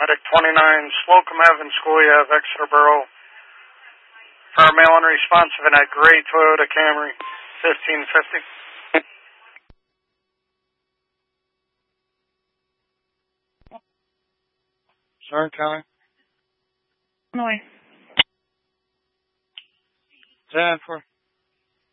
Medic 29, Slocum Ave in School, you have Exeter Borough. For mail unresponsive in that gray Toyota Camry, 1550. Sorry, Kelly. Illinois. 10-4.